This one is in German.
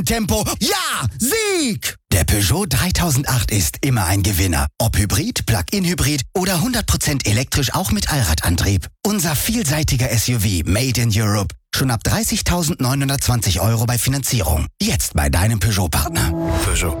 Tempo. Ja, Sieg! Der Peugeot 3008 ist immer ein Gewinner. Ob Hybrid, Plug-in-Hybrid oder 100% elektrisch auch mit Allradantrieb. Unser vielseitiger SUV Made in Europe. Schon ab 30.920 € bei Finanzierung. Jetzt bei deinem Peugeot-Partner. Peugeot.